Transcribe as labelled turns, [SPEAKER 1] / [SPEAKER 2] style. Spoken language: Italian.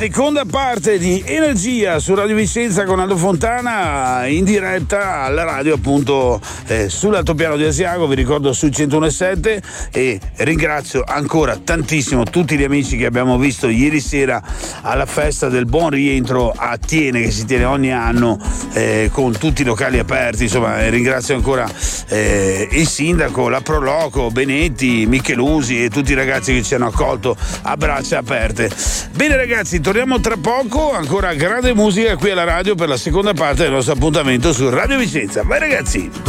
[SPEAKER 1] seconda parte di Energia su Radio Vicenza con Aldo Fontana in diretta alla radio appunto sull'altopiano di Asiago, vi ricordo sui 101.7, e ringrazio ancora tantissimo tutti gli amici che abbiamo visto ieri sera alla festa del buon rientro a Tiene, che si tiene ogni anno con tutti i locali aperti. Insomma, ringrazio ancora il sindaco, la Proloco, Benetti, Michelusi e tutti i ragazzi che ci hanno accolto a braccia aperte. Bene ragazzi, torniamo tra poco, ancora grande musica qui alla radio per la seconda parte del nostro appuntamento su Radio Vicenza. Vai ragazzi!